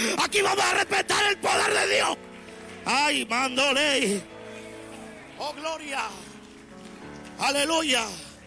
Aquí vamos a respetar el poder de Dios. Ay, mándole. Oh, gloria. Aleluya.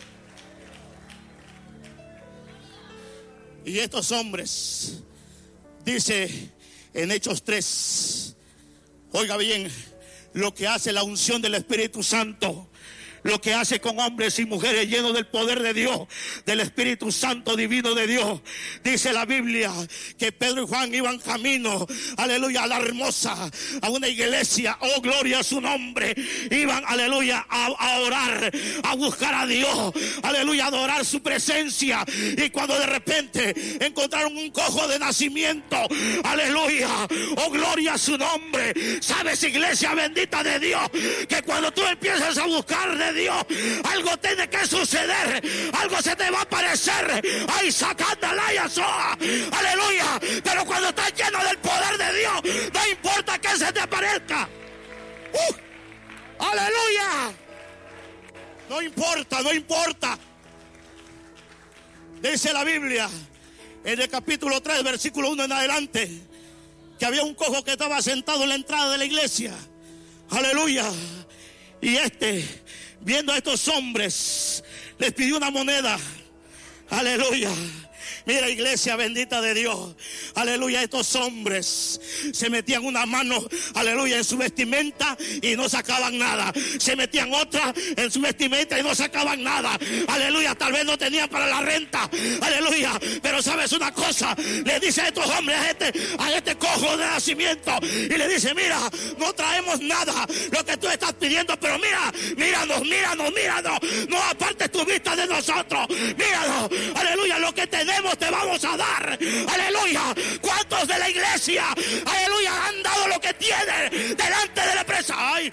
Y estos hombres, dice en Hechos 3, oiga bien, lo que hace la unción del Espíritu Santo, lo que hace con hombres y mujeres llenos del poder de Dios, del Espíritu Santo divino de Dios. Dice la Biblia que Pedro y Juan iban camino, aleluya, a la hermosa, a una iglesia, oh gloria a su nombre. Iban, aleluya, a orar, a buscar a Dios, aleluya, a adorar su presencia. Y cuando de repente encontraron un cojo de nacimiento, aleluya, oh gloria a su nombre. Sabes, iglesia bendita de Dios, que cuando tú empiezas a buscar de Dios, algo tiene que suceder, algo se te va a aparecer. Ay, sacándola y asoa, aleluya. Pero cuando estás lleno del poder de Dios, no importa que se te aparezca. Aleluya. No importa, no importa. Dice la Biblia en el capítulo 3, versículo 1 en adelante, que había un cojo que estaba sentado en la entrada de la iglesia. Aleluya. Y viendo a estos hombres, les pidió una moneda. Aleluya. Mira, iglesia bendita de Dios, aleluya, estos hombres se metían una mano, aleluya, en su vestimenta y no sacaban nada. Se metían otra en su vestimenta y no sacaban nada. Aleluya, tal vez no tenían para la renta, aleluya. Pero sabes una cosa, le dice a estos hombres, a este cojo de nacimiento, y le dice: mira, no traemos nada, lo que tú estás pidiendo, pero míranos, no apartes tu vista de nosotros, míranos, aleluya, lo que tenemos te vamos a dar, aleluya. ¿Cuántos de la iglesia, aleluya, han dado lo que tienen delante de la presa? Ay,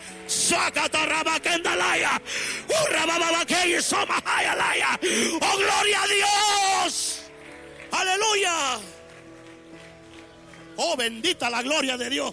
oh, gloria a Dios, aleluya. Oh, bendita la gloria de Dios.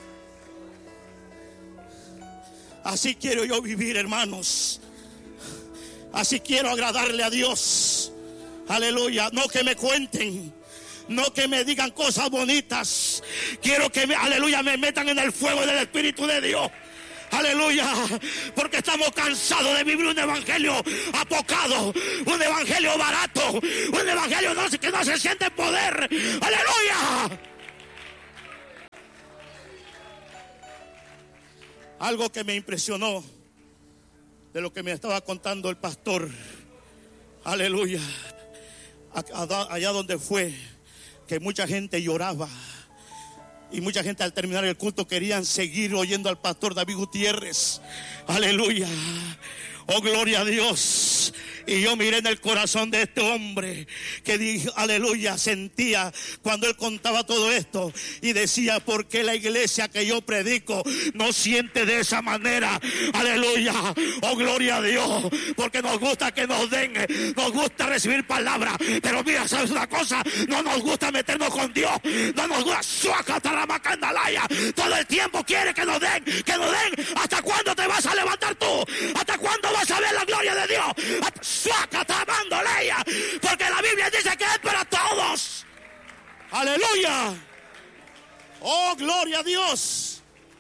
Así quiero yo vivir, hermanos. Así quiero agradarle a Dios. Aleluya, no que me cuenten, no que me digan cosas bonitas. Quiero que aleluya, me metan en el fuego del Espíritu de Dios. Aleluya, porque estamos cansados de vivir un evangelio apocado, un evangelio barato, un evangelio que no se siente poder. Aleluya. Algo que me impresionó de lo que me estaba contando el pastor, aleluya, allá donde fue, que mucha gente lloraba y mucha gente al terminar el culto querían seguir oyendo al pastor David Gutiérrez. Aleluya. Oh, gloria a Dios. Y yo miré en el corazón de este hombre que dijo, aleluya, sentía cuando él contaba todo esto y decía: ¿por qué la iglesia que yo predico no siente de esa manera? Aleluya. Oh, gloria a Dios. Porque nos gusta que nos den, nos gusta recibir palabras, pero mira, ¿sabes una cosa? No nos gusta meternos con Dios, no nos gusta. Todo el tiempo quiere que nos den. ¿Hasta cuándo te vas a levantar tú? ¿Hasta cuándo vas a ver la gloria de Dios? Porque la Biblia dice que es para todos. Aleluya. Oh, gloria a Dios.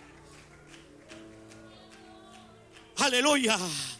Aleluya.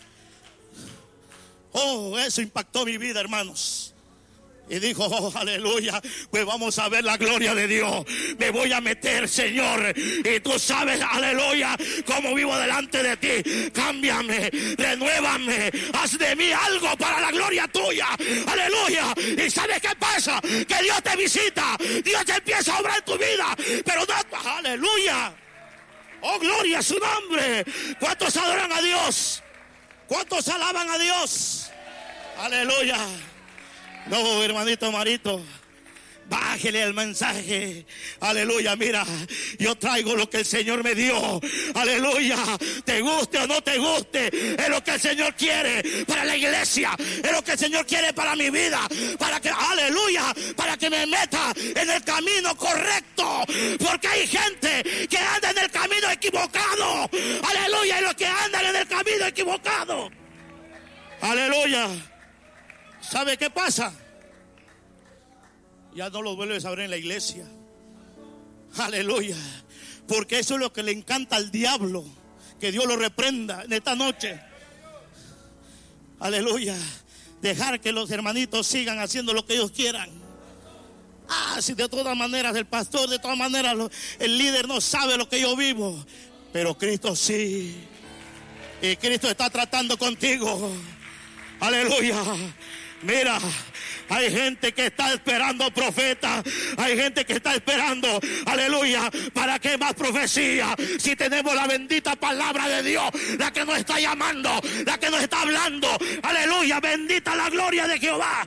Oh, eso impactó mi vida, hermanos. Y dijo: oh, aleluya, pues vamos a ver la gloria de Dios. Me voy a meter, Señor, y tú sabes, aleluya, cómo vivo delante de ti. Cámbiame, renuévame, haz de mí algo para la gloria tuya. Aleluya. Y ¿sabes qué pasa? Que Dios te visita, Dios te empieza a obrar en tu vida, pero no, aleluya. Oh, gloria a su nombre. ¿Cuántos adoran a Dios? ¿Cuántos alaban a Dios? Aleluya. No, hermanito Marito, bájele el mensaje. Aleluya, mira, yo traigo lo que el Señor me dio. Aleluya, te guste o no te guste, es lo que el Señor quiere para la iglesia, es lo que el Señor quiere para mi vida, para que, aleluya, para que me meta en el camino correcto, porque hay gente que anda en el camino equivocado. Aleluya, y los que andan en el camino equivocado, aleluya, ¿sabe qué pasa? Ya no los vuelves a ver en la iglesia. Aleluya. Porque eso es lo que le encanta al diablo. Que Dios lo reprenda en esta noche. Aleluya. Dejar que los hermanitos sigan haciendo lo que ellos quieran. Si de todas maneras el pastor, de todas maneras el líder no sabe lo que yo vivo. Pero Cristo sí. Y Cristo está tratando contigo. Aleluya. Mira, hay gente que está esperando profeta. Hay gente que está esperando, aleluya, ¿para qué más profecía? Si tenemos la bendita palabra de Dios, la que nos está llamando, la que nos está hablando. Aleluya, bendita la gloria de Jehová.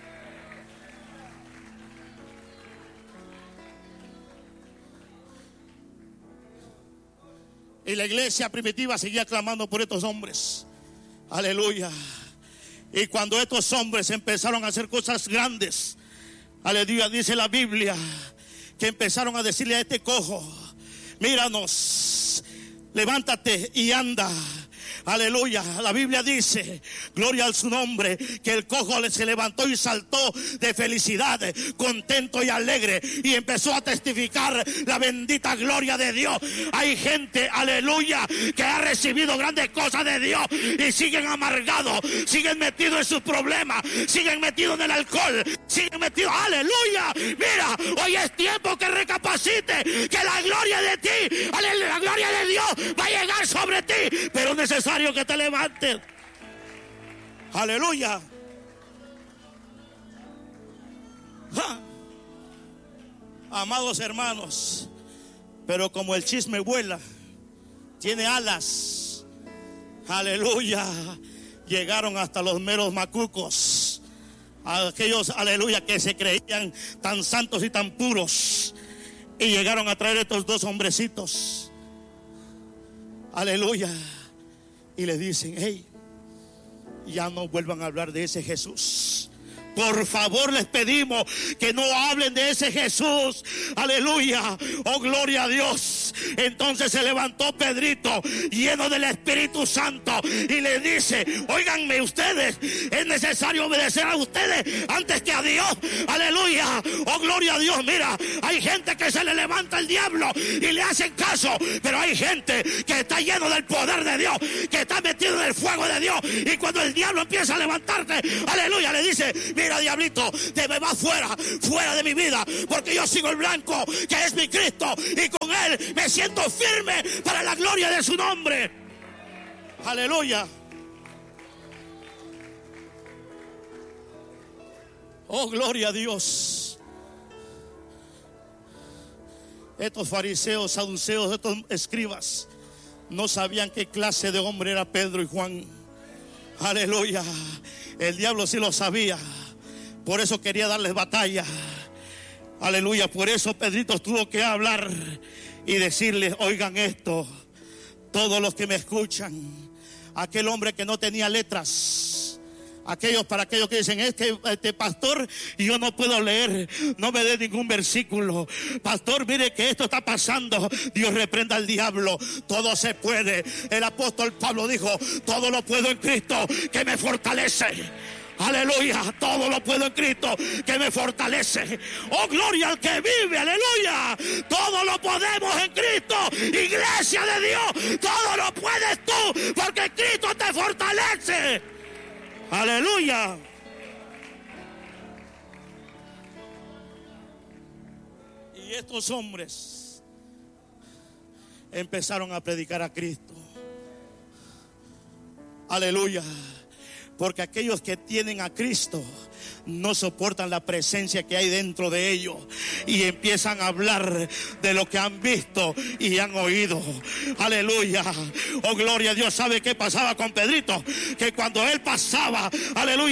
Y la iglesia primitiva seguía clamando por estos hombres. Aleluya. Y cuando estos hombres empezaron a hacer cosas grandes, aleluya, dice la Biblia, que empezaron a decirle a este cojo: míranos, levántate y anda. Aleluya, la Biblia dice, gloria a su nombre, que el cojo se levantó y saltó de felicidad, contento y alegre, y empezó a testificar la bendita gloria de Dios. Hay gente, aleluya, que ha recibido grandes cosas de Dios y siguen amargados, siguen metidos en sus problemas, siguen metidos en el alcohol, siguen metidos, aleluya. Mira, hoy es tiempo que recapacite, que la gloria de ti, aleluya, la gloria de Dios va a llegar sobre ti, pero es necesario que te levantes. Aleluya. Amados hermanos, pero como el chisme vuela, tiene alas. Aleluya. Llegaron hasta los meros macucos, aquellos, aleluya, que se creían tan santos y tan puros, y llegaron a traer estos dos hombrecitos. Aleluya. Y le dicen: hey, ya no vuelvan a hablar de ese Jesús. Por favor, les pedimos que no hablen de ese Jesús. Aleluya. Oh, gloria a Dios. Entonces se levantó Pedrito, lleno del Espíritu Santo, y le dice: óiganme ustedes, es necesario obedecer a ustedes antes que a Dios. Aleluya. Oh, gloria a Dios. Mira, hay gente que se le levanta el diablo y le hacen caso, pero hay gente que está lleno del poder de Dios, que está metido en el fuego de Dios, y cuando el diablo empieza a levantarte, aleluya, le dice: mira, diablito, te me vas fuera de mi vida, porque yo sigo el blanco, que es mi Cristo, y con él me siento firme para la gloria de su nombre. Aleluya. Oh, gloria a Dios. Estos fariseos, saduceos, estos escribas no sabían qué clase de hombre era Pedro y Juan. Aleluya. El diablo sí lo sabía. Por eso quería darles batalla. Aleluya. Por eso Pedrito tuvo que hablar y decirles: oigan esto, todos los que me escuchan, aquel hombre que no tenía letras, para aquellos que dicen: es que pastor, yo no puedo leer, no me dé ningún versículo, pastor, mire que esto está pasando. Dios reprenda al diablo, todo se puede. El apóstol Pablo dijo: todo lo puedo en Cristo que me fortalece. Aleluya, todo lo puedo en Cristo que me fortalece. Oh, gloria al que vive, aleluya. Todo lo podemos en Cristo, iglesia de Dios. Todo lo puedes tú, porque Cristo te fortalece. Aleluya. Y estos hombres empezaron a predicar a Cristo. Aleluya. Porque aquellos que tienen a Cristo no soportan la presencia que hay dentro de ellos y empiezan a hablar de lo que han visto y han oído. Aleluya. Oh, gloria a Dios. ¿Sabe qué pasaba con Pedrito? Que cuando él pasaba, aleluya,